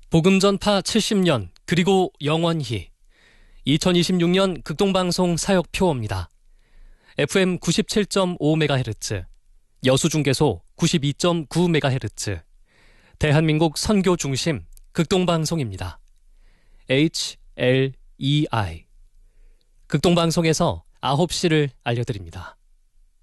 복음전파 70년 그리고 영원히 2026년 극동방송 사역표입니다. FM 97.5MHz, 여수중계소 92.9MHz, 대한민국 선교중심 극동방송입니다. HLEI 극동방송에서 9시를 알려드립니다.